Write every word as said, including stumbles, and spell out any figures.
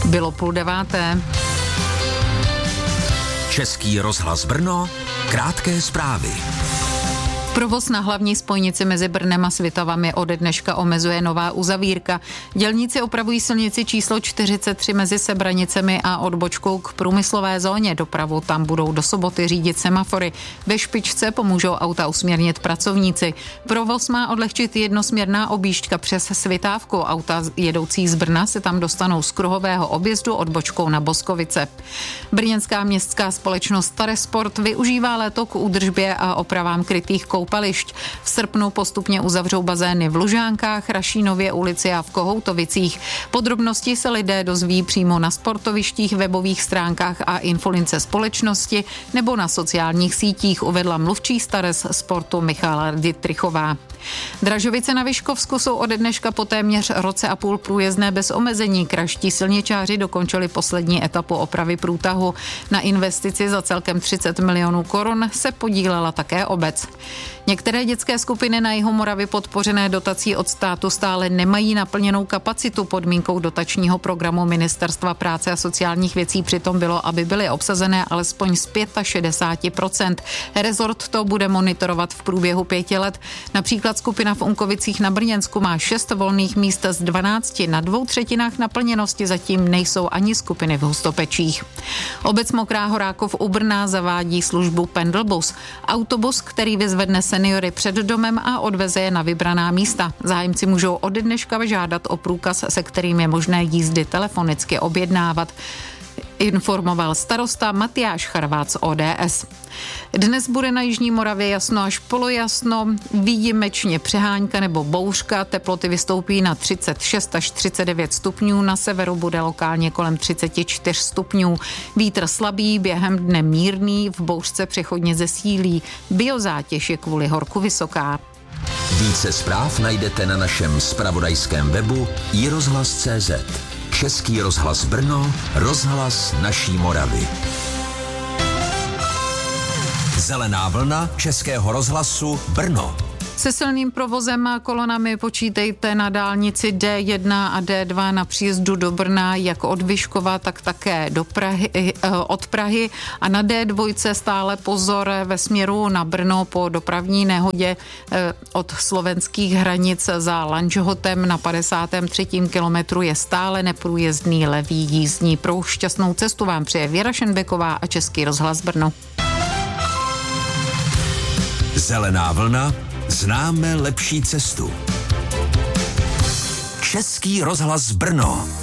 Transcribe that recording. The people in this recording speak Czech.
Bylo půl deváté. Český rozhlas Brno, krátké zprávy. Provoz na hlavní spojnici mezi Brnem a Svitavami ode dneška omezuje nová uzavírka. Dělníci opravují silnici číslo čtyřicet tři mezi Sebranicemi a odbočkou k průmyslové zóně. Dopravu tam budou do soboty řídit semafory. Ve špičce pomůžou auta usměrnit pracovníci. Provoz má odlehčit jednosměrná objížďka přes Svitávku. Auta jedoucí z Brna se tam dostanou z kruhového objezdu odbočkou na Boskovice. Brněnská městská společnost Staresport využívá léto k údržbě a opravám krytých koupališť. V srpnu postupně uzavřou bazény v Lužánkách, Rašínově ulici a v Kohoutovicích. Podrobnosti se lidé dozví přímo na sportovištích, webových stránkách a infolince společnosti nebo na sociálních sítích, uvedla mluvčí Stares sportu Michála Dittrichová. Dražovice na Vyškovsku jsou ode dneška po téměř roce a půl průjezdné bez omezení. Kraští silničáři dokončili poslední etapu opravy průtahu. Na investici za celkem třicet milionů korun se podílela také obec. Některé dětské skupiny na Jihomoravě podpořené dotací od státu stále nemají naplněnou kapacitu. Podmínkou dotačního programu Ministerstva práce a sociálních věcí přitom bylo, aby byly obsazené alespoň z šedesát pět procent. Rezort to bude monitorovat v průběhu pěti let. Například skupina v Unkovicích na Brněnsku má šest volných míst z dvanácti. Na dvou třetinách naplněnosti zatím nejsou ani skupiny v Hustopečích. Obec Mokrá Horákov u Brna zavádí službu Pendelbus. Autobus, který vyzvedne seniory před domem a odveze je na vybraná místa. Zájemci můžou ode dneška žádat o průkaz, se kterým je možné jízdy telefonicky objednávat, informoval starosta Matyáš Charvát z O D S. Dnes bude na Jižní Moravě jasno až polojasno, výjimečně přehánka nebo bouřka, teploty vystoupí na třicet šest až třicet devět stupňů, na severu bude lokálně kolem třicet čtyři stupňů. Vítr slabý, během dne mírný, v bouřce přechodně zesílí. Biozátěž je kvůli horku vysoká. Více zpráv najdete na našem zpravodajském webu i rozhlas tečka cé zet. Český rozhlas Brno, rozhlas naší Moravy. Zelená vlna Českého rozhlasu Brno. Se silným provozem a kolonami počítejte na dálnici D jedna a D dva na příjezdu do Brna, jak od Vyškova, tak také do Prahy, od Prahy, a na D dva stále pozor ve směru na Brno po dopravní nehodě od slovenských hranic za Lanžhotem na padesátém třetím kilometru je stále neprůjezdný levý jízdní pruh. Šťastnou cestu vám přeje Věra Šenbeková a Český rozhlas Brno. Zelená vlna. Známe lepší cestu. Český rozhlas Brno.